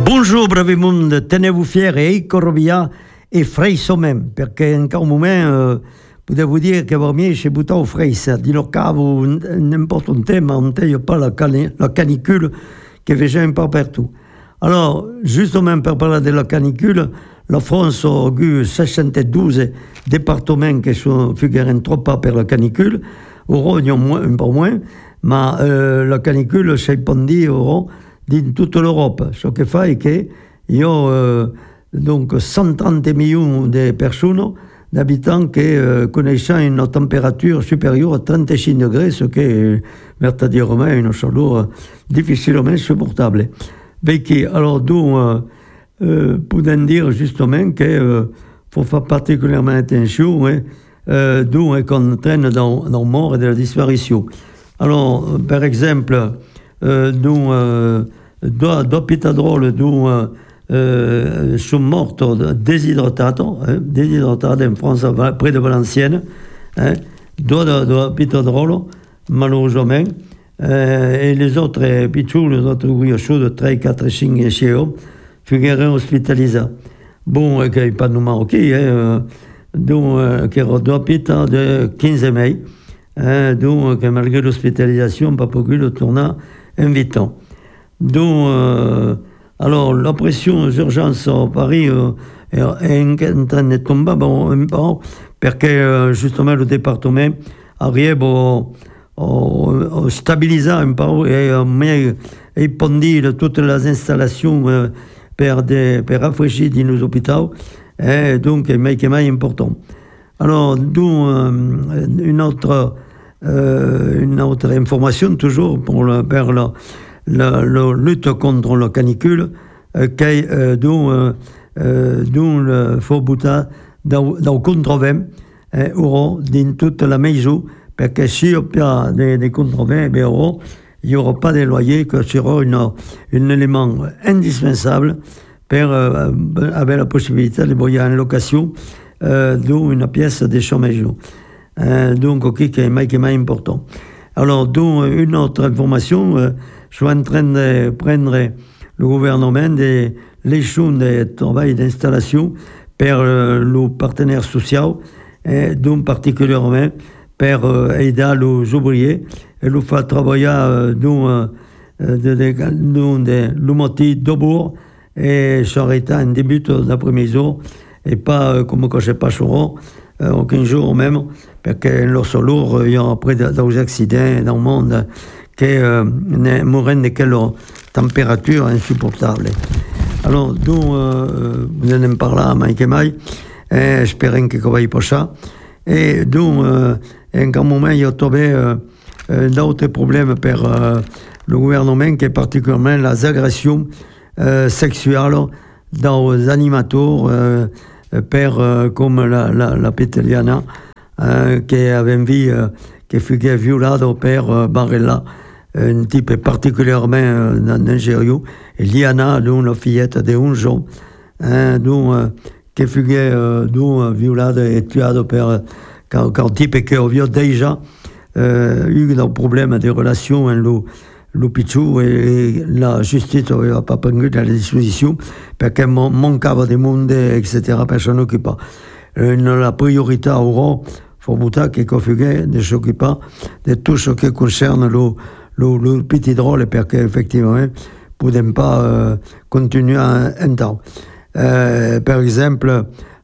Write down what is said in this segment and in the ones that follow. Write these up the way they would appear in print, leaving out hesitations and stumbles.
Bonjour bravi mondo, tenevo fieri e corvia e freiso même, perché in un moment potevo dire che per me c'è buttato freisa, di lo cavo n'importe un tema, on ne pas la canicule qui fait un peu partout. Alors, justement, pour parler de la canicule, la France a eu 72 départements qui sont figurés trop pas per la canicule, ora il y a un peu moins, mais la canicule s'est pendue ora in tutta l'Europe. Ce che fa è che io donc 130 millions de personnes, d'habitants qui connaissent une température supérieure à 35 degrés, ce qui est verdaderement une chaleur difficilement supportable. Perché, alors, donc, pouvons dire justement qu'il faut faire particulièrement attention, d'où est qu'on traîne dans la mort et de la disparition. Alors, par exemple, deux pitadroles sont morts déshydratés en France, près de Valenciennes, deux pitadroles, malheureusement, et les autres pitchous, les autres guillochaux de 3, 4, 5 chiens, figurent hospitalisés. Bon, qu'il n'y a pas de marocains, donc, qui ont deux pitas de 15 mai, donc, malgré l'hospitalisation, pas pu le tourner invitant. Donc, alors, la pression aux urgences à Paris est en train de tomber un peu, parce que justement le département arrive à stabiliser un peu et à répondre toutes les installations pour rafraîchir dans nos hôpitaux, et donc c'est important. Alors, d'où une autre information, toujours pour la lutte contre la canicule, dont il faut butter dans contre-vents dans toute la maison, parce que s'il y a des contre-vents, il n'y aura pas de loyer, que sera un élément indispensable pour avoir la possibilité de voyager en location d'une pièce de chômage. Donc, qui est important. Alors, donc, une autre information, je suis en train de prendre le gouvernement les choses de travail d'installation pour les partenaires sociaux, et donc particulièrement pour aider les ouvriers et les faire travailler dans le motif de bourg et s'arrêter en début d'après-midi et pas comme quand je passe aucun jour même, parce que lorsque lourd, il y a après des accidents dans le monde qui mourent de quelle température insupportable. Alors, donc, vous en parlez à Mike et Mike, espérons que ça va y passer. Et donc, en un moment, il y a trouvé d'autres problèmes pour le gouvernement, qui est particulièrement les agressions sexuelles dans les animateurs, comme la Peteliana, qui avait vu qui fut violée par Barella, un type particulièrement dangereux, et Liana, la fillette de 11 ans, qui fut violée et tuée par un type qui avait déjà eu des problèmes de relations avec le Pichou, et la justice n'avait pas pris la disposition parce qu'il manquait de monde, etc. Personne n'occupait. La priorité aura, il faut de s'occuper de tout ce qui concerne le petit drôle, parce qu'effectivement, nous ne pouvons pas continuer un temps. Par exemple,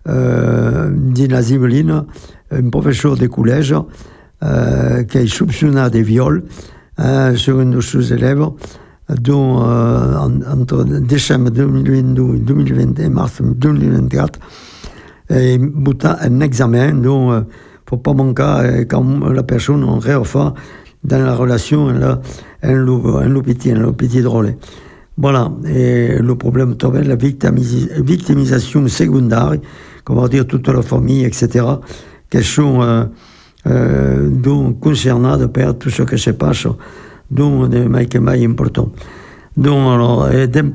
Dina Zibeline, un professeur de collège, qui est soupçonné de viol sur une de ses élèves, dont entre décembre 2022 et 2021, mars 2024, et bouta un examen dont il ne faut pas manquer quand la personne en refait dans la relation un petit drôle. Voilà, et le problème est la victimisation secondaire, qu'on va dire toute la famille, etc., qui sont donc concernés par tout ce qui se passe, donc de Mike important. Donc, alors,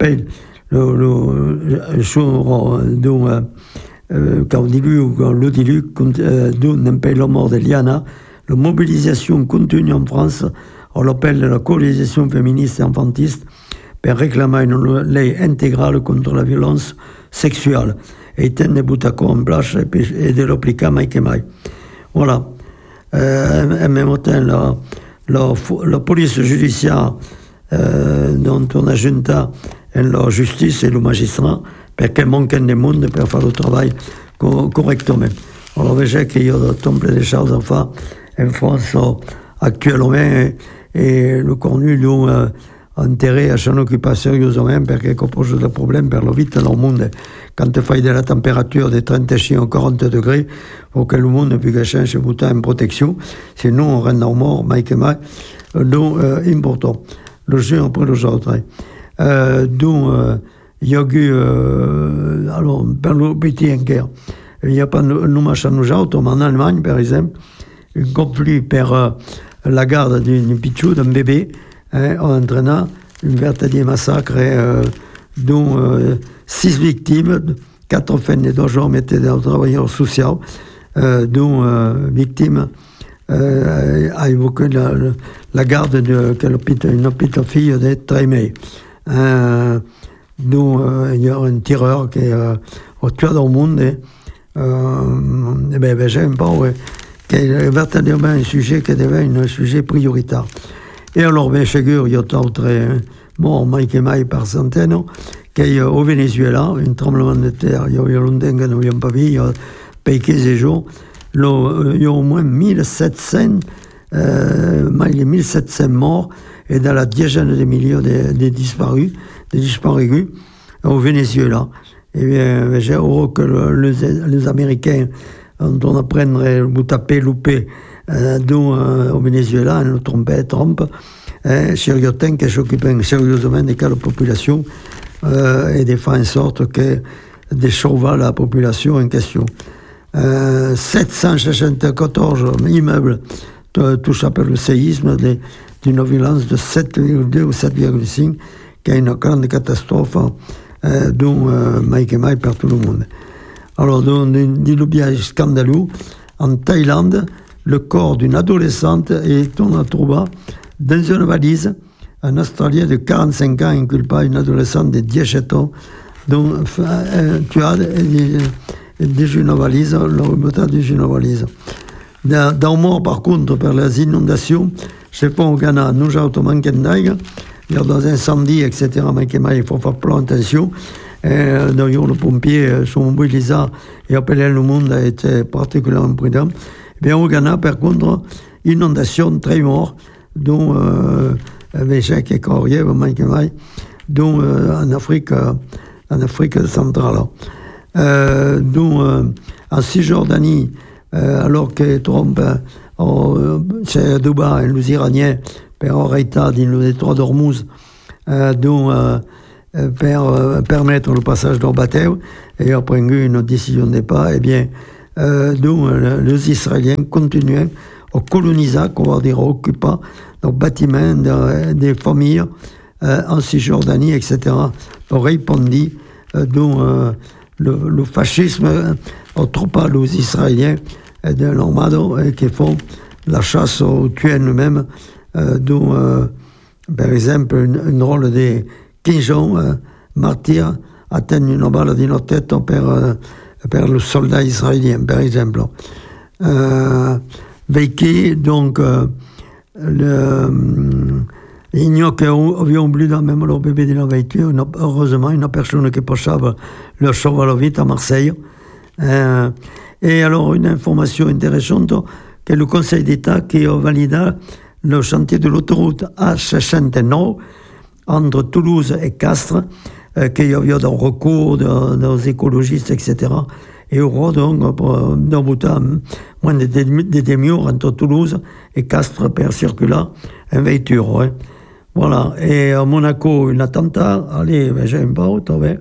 quand le début, la mort de Liana, la mobilisation continue en France, on l'appelle la coalisation féministe et enfantiste, per réclamer une lei intégrale contre la violence sexuelle et tenne buttacò en place et de l'appliquer mai che mai. Voilà. En même temps, la police judiciaire dont on a junta la justice et le magistrat perché manquent de monde per fare il travail correctement. Alors, veja qu'il y a de choses à faire en France actuellement et le cornu a intérêt à s'en occuper sérieusement perché pose des problèmes per la vita del mondo. Quand tu fais de la température de 35 ou 40 degrés, il faut que le monde puisse changer en protection, sinon on rend mort, mais que mai, donc important. Le jeu après les autres. Donc, il y a eu, alors, per le petit enquête, il n'y a pas només a nous autres, mais en Allemagne, par exemple, un conflit per la garde d'un pitchou, d'un bébé, a entraîné un véritable massacre dont 6 victimes, 4 femmes et 2 hommes étaient des travailleurs sociaux, dont victime a évoqué la garde d'une petite fille de 3 mois. Dont il y a un tireur qui a tué dans le monde. J'aime pas, qui est véritablement un sujet qui devient un sujet prioritaire. Et alors, bien sûr, il y a d'autres morts, mai par centaines, qu'il y a au Venezuela, un tremblement de terre, il y a longtemps que nous n'avions pas vu, il y a 15 jours, il y a au moins 1700 morts, et dans la dizaine de milliers de disparus au Venezuela. Eh bien, j'ai heureux que les Américains, on apprendrait le taper, louper, au Venezuela, ne trompait Trump, sérieusement, qui s'occupent sérieusement de la population et de faire en sorte que de sauver la population en question. 774 immeubles touchés par le séisme d'une violence de 7,2 ou 7,5, qui est une grande catastrophe dont mai per tout le monde. Alors, dans un diluviage scandaleux, en Thaïlande, le corps d'une adolescente est trouvé dans une valise. Un Australien de 45 ans inculpa une adolescente de 17 ans dont tué dans une valise, le remonté dans une valise. Dans le mort, par contre, par les inondations, je sais pas au Ghana, nous avons manqué d'aigua, il y a des incendies, etc., mais il faut faire plus attention. D'ailleurs, les pompiers sont mobilisés et appelés le monde a été particulièrement prudent. Bien, au Ghana, par contre, inondation très mort, dont l'échec et Corrière, dont en Afrique centrale. Dont en Cisjordanie, alors que Trump, c'est Dubaï, les Iraniens, per arrêter dans le détroit d'Ormuz, dont permettre le passage d'un bateau, et après une décision de départ, eh bien, dont les Israéliens continuent à coloniser, qu'on va dire, à occuper nos bâtiments des familles en Cisjordanie, etc., pour répondre dont le fascisme aux troupes aux Israéliens de l'armado qui font la chasse aux tués eux-mêmes, dont, par exemple, un rôle de 15 ans, martyrs, atteignent une balle dans notre tête per le soldat israélien, par exemple. Vécu, donc, il n'y a qu'avait oublié même leur bébé de la voiture. Heureusement, une personne qui passait leur sauver la vie à Marseille. Et alors, une information intéressante, que le Conseil d'État qui a validé le chantier de l'autoroute A69 entre Toulouse et Castres, qu'il y avait un recours des écologistes, etc. Et heureux, donc, dans moins de demi-heure entre Toulouse et Castres pour circuler en voiture. Hein. Voilà. Et à Monaco, un attentat, allez, j'aime pas,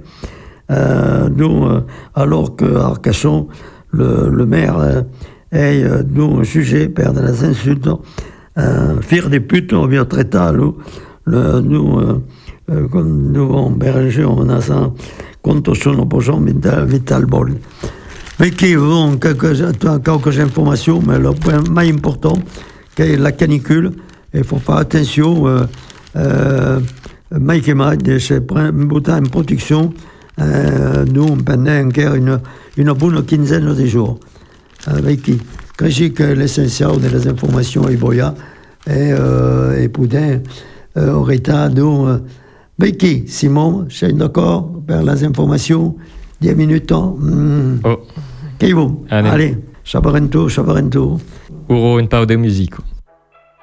alors qu'à Arcachon, le maire est un sujet per les insultes, fier des putes, on vient traiter, nous Béranger, on a ça contre son opposant Vital Bol. Mais qui ont quelques informations, mais le point plus important, c'est la canicule. Il faut faire attention Mike et Mike, c'est en production, nous, pendant encore une bonne quinzaine de jours. Avec qui? Quand j'ai que l'essentiel de les informations et boya, et Poudin, Oreta, nous, avec qui? Simon, je suis d'accord, pour les informations, 10 minutes, Oh. Qui vous? Allez, chabarento. Uro une part de musique.